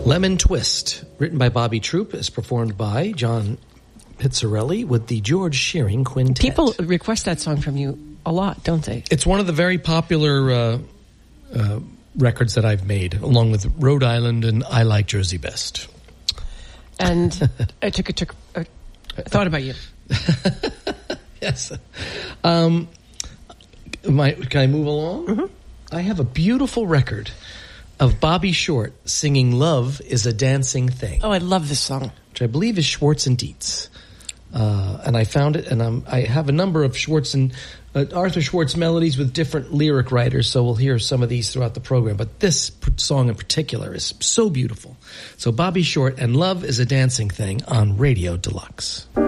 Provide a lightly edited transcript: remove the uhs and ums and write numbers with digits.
Lemon Twist, written by Bobby Troup, is performed by John Pizzarelli with the George Shearing Quintet. People request that song from you a lot, don't they? It's one of the very popular records that I've made, along with Rhode Island and I Like Jersey Best. And I thought about you. Yes. Can I move along? Mm-hmm. I have a beautiful record of Bobby Short singing "Love Is a Dancing Thing." Oh, I love this song. Which I believe is Schwartz and Dietz. And I found it, and I have a number of Schwartz and Arthur Schwartz melodies with different lyric writers, so we'll hear some of these throughout the program. But this song in particular is so beautiful. So Bobby Short and "Love Is a Dancing Thing" on Radio Deluxe.